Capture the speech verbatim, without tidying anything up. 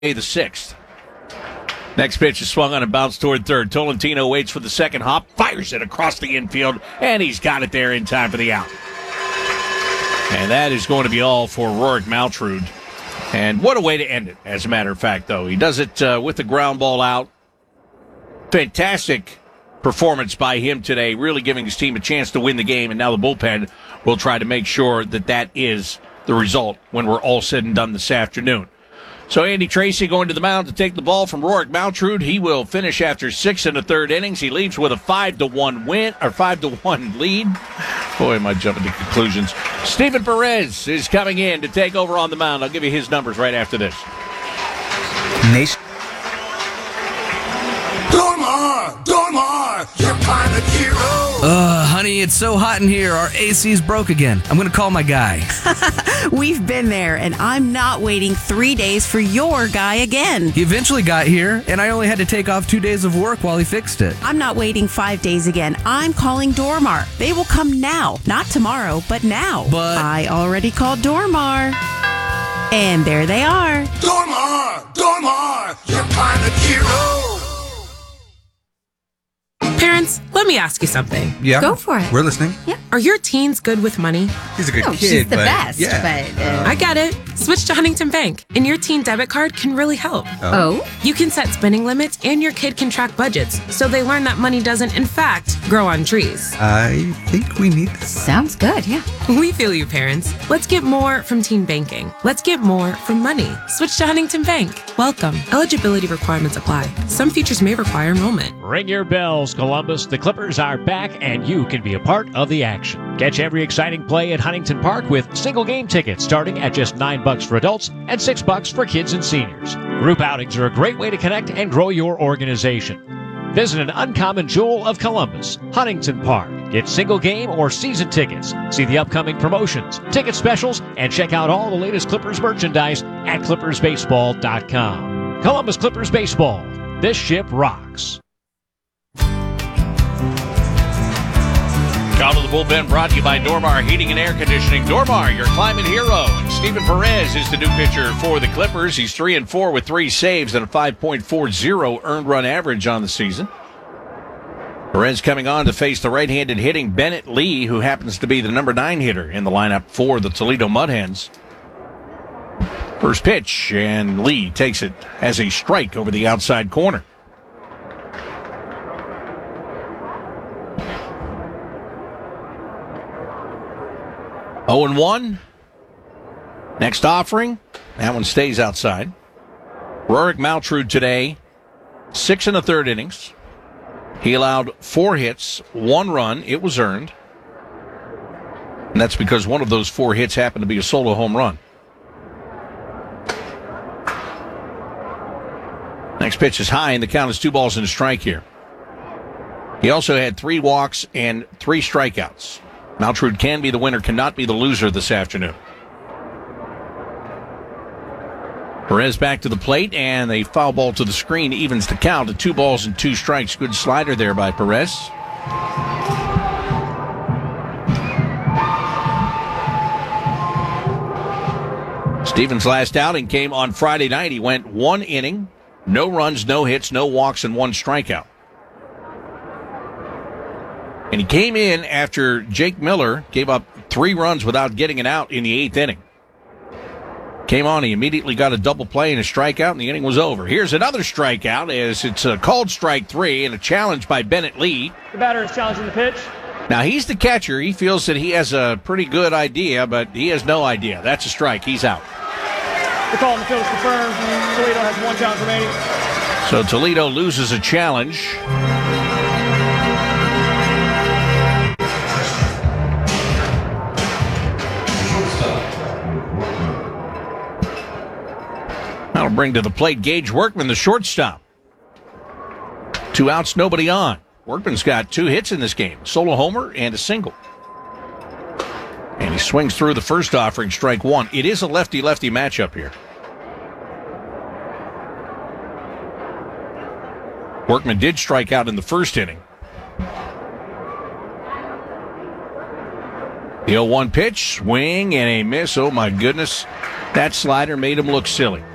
the sixth. Next pitch is swung on and bounced toward third. Tolentino waits for the second hop, fires it across the infield, and he's got it there in time for the out. And that is going to be all for Rorik Maltrud. And what a way to end it, as a matter of fact, though. He does it uh, with the ground ball out. Fantastic performance by him today, really giving his team a chance to win the game, and now the bullpen will try to make sure that that is the result when we're all said and done this afternoon. So Andy Tracy going to the mound to take the ball from Rorik Maltrud. He will finish after six and a third innings. He leaves with a five to one win, or five to one lead. Boy, am I jumping to conclusions. Steven Perez is coming in to take over on the mound. I'll give you his numbers right after this. Nation. Dormar! Dormar! Your pilot hero! Uh, honey, it's so hot in here. Our A C's broke again. I'm going to call my guy. We've been there, and I'm not waiting three days for your guy again. He eventually got here, and I only had to take off two days of work while he fixed it. I'm not waiting five days again. I'm calling Dormar. They will come now. Not tomorrow, but now. But I already called Dormar. And there they are. Dormar! Dormar! Your pilot hero! Parents, let me ask you something. Yeah. Go for it. We're listening. Yeah. Are your teens good with money? He's a good No, kid, she's the but best, yeah. but... Uh, I get it. Switch to Huntington Bank, and your teen debit card can really help. oh? You can set spending limits, and your kid can track budgets, so they learn that money doesn't, in fact, grow on trees. I think we need this. Sounds good, yeah. We feel you, parents. Let's get more from teen banking. Let's get more from money. Switch to Huntington Bank. Welcome. Eligibility requirements apply. Some features may require enrollment. Ring your bells, Columbus. The Clippers are back, and you can be a part of the action. Catch every exciting play at Huntington Park with single game tickets starting at just nine bucks for adults and six bucks for kids and seniors. Group outings are a great way to connect and grow your organization. Visit an uncommon jewel of Columbus, Huntington Park. Get single game or season tickets. See the upcoming promotions, ticket specials, and check out all the latest Clippers merchandise at clippers baseball dot com. Columbus Clippers Baseball. This ship rocks. Call to the bullpen brought to you by Dormar Heating and Air Conditioning. Dormar, your climate hero. And Steven Perez is the new pitcher for the Clippers. He's three and four with three saves and a five point four oh earned run average on the season. Perez coming on to face the right-handed hitting Bennett Lee, who happens to be the number nine hitter in the lineup for the Toledo Mudhens. First pitch, and Lee takes it as a strike over the outside corner. oh and one. Next offering. That one stays outside. Rorik Maltrud today, six and a third innings. He allowed four hits, one run. It was earned. And that's because one of those four hits happened to be a solo home run. Next pitch is high, and the count is two balls and a strike here. He also had three walks and three strikeouts. Maltrud can be the winner, cannot be the loser this afternoon. Perez back to the plate, and a foul ball to the screen evens the count at two balls and two strikes. Good slider there by Perez. Stevens' last outing came on Friday night. He went one inning, no runs, no hits, no walks, and one strikeout. And he came in after Jake Miller gave up three runs without getting an out in the eighth inning. Came on, he immediately got a double play and a strikeout, and the inning was over. Here's another strikeout as it's a called strike three and a challenge by Bennett Lee. The batter is challenging the pitch. Now, he's the catcher. He feels that he has a pretty good idea, but he has no idea. That's a strike. He's out. The call in the field is confirmed. Toledo has one challenge remaining. So Toledo loses a challenge. That'll bring to the plate Gage Workman, the shortstop. Two outs, nobody on. Workman's got two hits in this game, solo homer and a single. And he swings through the first offering, strike one. It is a lefty-lefty matchup here. Workman did strike out in the first inning. The oh one pitch, swing and a miss. Oh, my goodness. That slider made him look silly.